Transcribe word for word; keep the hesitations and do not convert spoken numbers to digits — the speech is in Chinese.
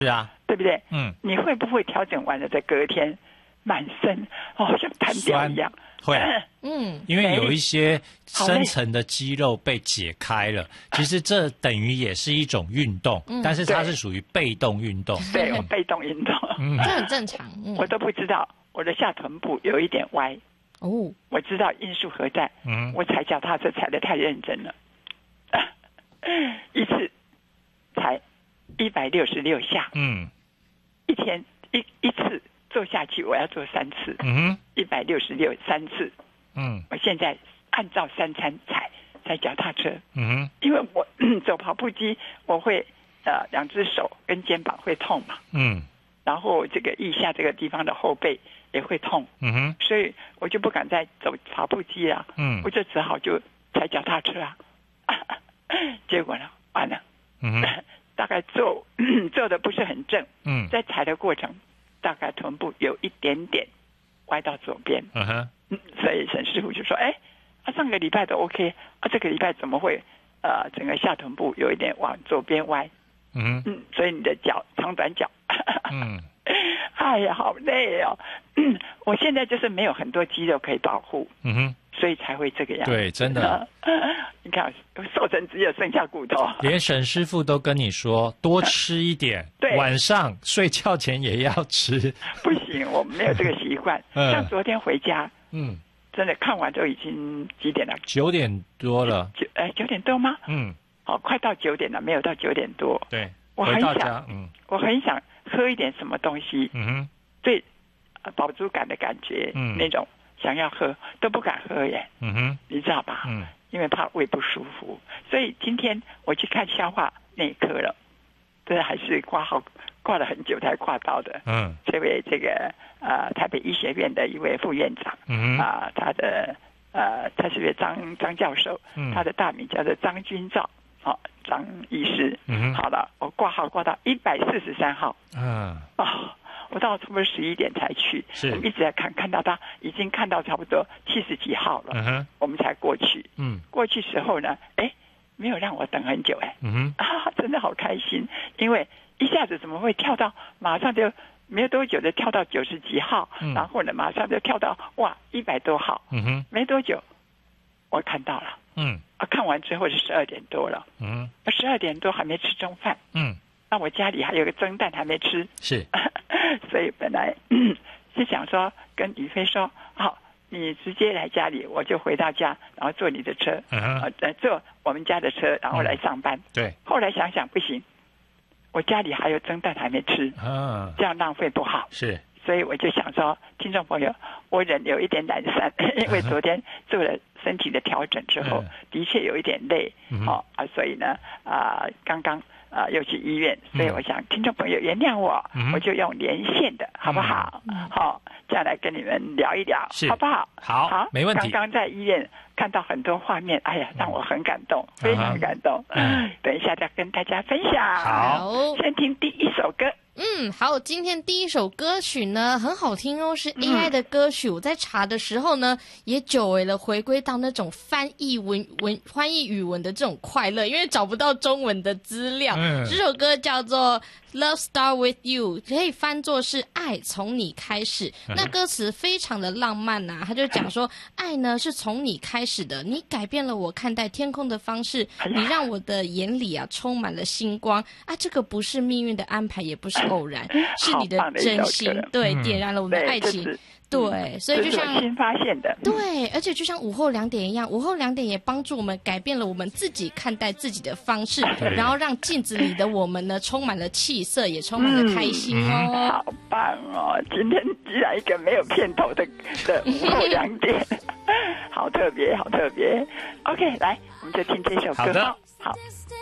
是啊， 对不对？ 嗯， 你会不会调整完了在隔天满身哦像弹掉一样？ 会， 嗯， 因为有一些深层的肌肉被解开了，其实这等于也是一种运动， 嗯、 但是它是属于被动运动。 对，我被动运动， 嗯， 这很正常。嗯、 我都不知道我的下臀部有一点歪。 哦， 我知道因素何在。 嗯， 我踩脚踏车踩得太认真了，一次才一百六十六下。 嗯， 一天一一次做下去，我要做三次。 嗯哼， 一百六十六三次。 嗯， 我现在按照三餐踩踩脚踏车。 嗯哼， 因为我、嗯、走跑步机，我会呃两只手跟肩膀会痛嘛。 嗯， 然后这个腋下这个地方的后背也会痛。 嗯哼， 所以我就不敢再走跑步机了。 嗯， 我就只好就踩脚踏车啊。结果呢，完了。 嗯哼， 大概做做的不是很正。 嗯， 在踩的过程，大概臀部有一点点歪到左边。 嗯哼， 嗯，所以沈师傅就说：“哎，啊上个礼拜都 OK， 啊这个礼拜怎么会呃整个下臀部有一点往左边歪？” 嗯嗯，所以你的脚长短脚。 嗯， 哎呀，好累哦。嗯，我现在就是没有很多肌肉可以保护。 嗯哼， 所以才会这个样子。 对，真的。 你看，瘦成只有剩下骨头。 连沈师傅都跟你说多吃一点， 对， 晚上睡觉前也要吃。 不行，我没有这个习惯。 嗯、 像昨天回家， 嗯， 真的看完都已经几点了？ 九点多了。 九哎，九点多吗？ 嗯， 好、哦，快到九点了，没有到九点多。 对， 我很想， 嗯， 我很想喝一点什么东西， 嗯哼， 对，饱足感的感觉， 嗯， 那种想要喝都不敢喝耶， 嗯哼， 你知道吧？ 嗯， 因为怕胃不舒服，所以今天我去看消化内科了，这还是挂号挂了很久才挂到的。 嗯， 这位这个呃台北医学院的一位副院长， 嗯啊、呃，他的呃他是位张张教授， 嗯， 他的大名叫做张君照，好、哦，张医师。 嗯， 好了，我挂号挂到一百四十三号。 嗯， 哦。我到差不多十一点才去， 是我们一直在看，看到他已经看到差不多七十几号了， 嗯哼， 我们才过去。 嗯， 过去时候呢，哎，没有让我等很久，哎， 嗯哼， 啊，真的好开心，因为一下子怎么会跳到马上就没有多久就跳到九十几号， 嗯、 然后呢马上就跳到哇一百多号， 嗯哼， 没多久我看到了， 嗯， 啊，看完之后是十二点多了， 嗯， 十二点多还没吃中饭， 嗯， 那我家里还有个蒸蛋还没吃， 是。 所以本来、嗯、是想说跟宇飞说，好，你直接来家里，我就回到家，然后坐你的车， 嗯、 呃，坐我们家的车，然后来上班。嗯、 对。 后来想想不行，我家里还有蒸蛋还没吃， 啊， 这样浪费不好。 是。 所以我就想说，听众朋友，我人有一点懒散，因为昨天做了身体的调整之后，嗯、的确有一点累， 嗯、 哦啊，所以呢，啊、呃，刚刚。啊、呃，又去医院，所以我想听众朋友原谅我，嗯、我就用连线的，好不好？嗯、好，这样来跟你们聊一聊，好不好？ 好，好，没问题。 刚刚在医院看到很多画面，哎呀，让我很感动，嗯、非常感动。嗯，等一下再跟大家分享。 好， 先听第一首歌。 嗯，好，今天第一首歌曲呢很好听哦，是 A I 的歌曲。嗯、我在查的时候呢，也久违了回归到那种翻译文文翻译语文的这种快乐，因为找不到中文的资料。嗯、这首歌叫做 Love Start With You， 可以翻作是爱从你开始。嗯、那歌词非常的浪漫呐、啊，他就讲说，爱呢是从你开始的，你改变了我看待天空的方式，你让我的眼里啊充满了星光啊，这个不是命运的安排，也不是偶然，是你的真心，对，点燃了我们的爱情。对，所以就像新发现的， 对，而且就像午后两点一样，午后两点也帮助我们改变了我们自己看待自己的方式，然后让镜子里的我们呢充满了气色，也充满了开心哦。 嗯、好棒哦！今天居然一个没有片头的的午后两点，好特别，好特别。OK， 来，我们就听这首歌。 好的， 好。